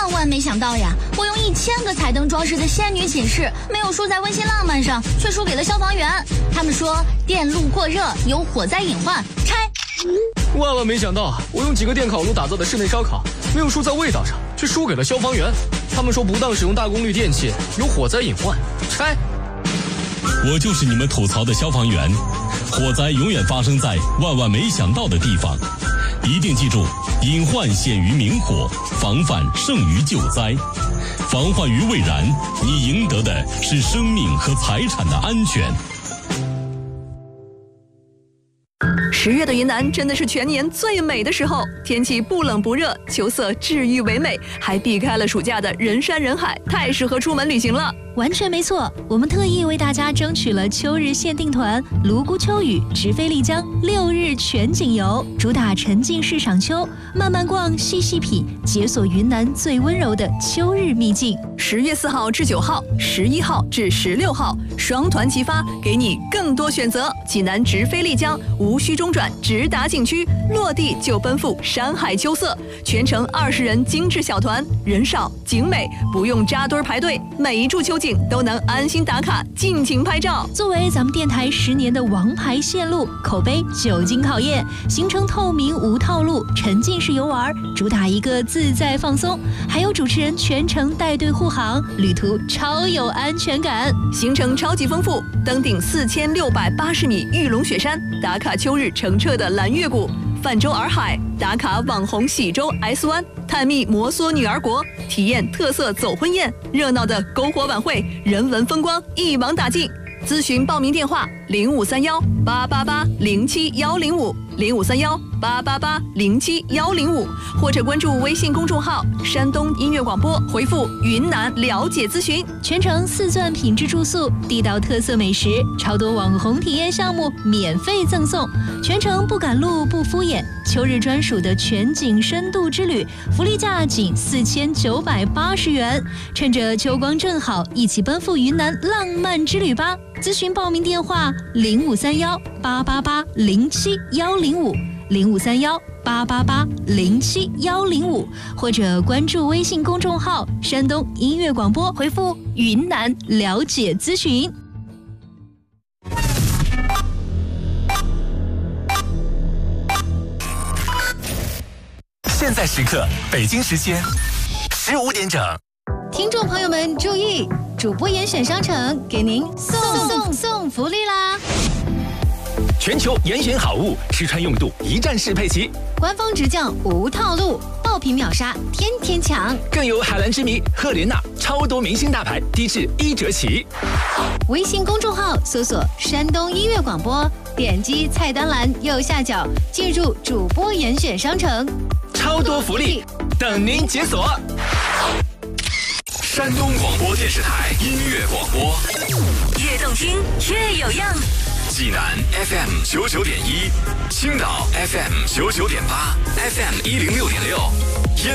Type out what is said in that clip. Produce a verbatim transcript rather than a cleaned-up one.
万万没想到呀！我用一千个彩灯装饰的仙女寝室，没有输在温馨浪漫上，却输给了消防员。他们说电路过热有火灾隐患，拆。 万万没想到，我用几个电烤炉打造的室内烧烤，没有输在味道上，却输给了消防员。他们说不当使用大功率电器有火灾隐患，拆。 我就是你们吐槽的消防员，火灾永远发生在万万没想到的地方。一定记住，隐患显于明火，防范胜于救灾。防患于未然，你赢得的是生命和财产的安全。 十月的云南真的是全年最美的时候，天气不冷不热，秋色治愈唯美，还避开了暑假的人山人海，太适合出门旅行了。 完全没错，我们特意为大家争取了秋日限定团泸沽秋雨直飞丽江六日全景游，主打沉浸式赏秋，慢慢逛，细细品，解锁云南最温柔的秋日秘境。 十月四号至九号，十一号至十六号，双团齐发，给你更多选择。济南直飞丽江，无需中转，直达景区，落地就奔赴山海秋色，全程二十人精致小团，人少景美，不用扎堆排队，每一处秋景都能安心打卡，尽情拍照。 作为咱们电台十年的王牌线路，口碑久经考验，行程透明无套路，沉浸式游玩，主打一个自在放松，还有主持人全程带队护航，旅途超有安全感。 行程超级丰富，登顶四千六百八十米玉龙雪山，打卡秋日澄澈的蓝月谷，泛舟洱海，打卡网红喜洲 S 湾，探秘摩梭女儿国，体验特色走婚宴，热闹的篝火晚会，人文风光一网打尽。咨询报名电话零五三幺八八八零七幺零五零五三幺八八八零七幺零五，或者关注微信公众号山东音乐广播，回复云南了解咨询。 全程四钻品质住宿，地道特色美食，超多网红体验项目免费赠送，全程不赶路不敷衍，秋日专属的全景深度之旅，福利价仅四千九百八十元。趁着秋光正好，一起奔赴云南浪漫之旅吧！咨询报名电话零五三幺八八八零七幺零五零五三幺八八八零七幺零五，或者关注微信公众号山东音乐广播，回复云南了解咨询。 现在时刻，北京时间十五点整。 听众朋友们注意，主播严选商城给您送送送福利啦！ 全球严选好物，吃穿用度一站式配齐， 官方直降无套路，爆品秒杀，天天抢， 更有海蓝之谜、赫莲娜超多明星大牌，低至一折起。 微信公众号搜索山东音乐广播，点击菜单栏右下角，进入主播严选商城， 超多福利等您解锁。山东广播电视台音乐广播， 越动听越有样。 济南 F M 九九点一，青岛 F M 九九点八 ，F M 一零六点六。